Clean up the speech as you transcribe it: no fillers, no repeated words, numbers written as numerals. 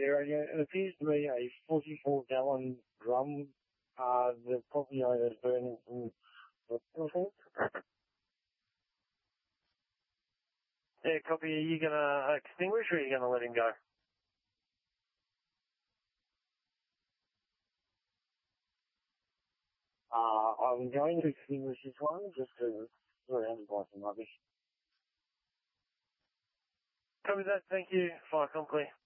area. It appears to be a 44-gallon drum. The property owner is burning from the think. Yeah, copy. Are you going to extinguish or are you going to let him go? I'm going to extinguish this one just to surround by some rubbish. Copy that. Thank you. Fire company.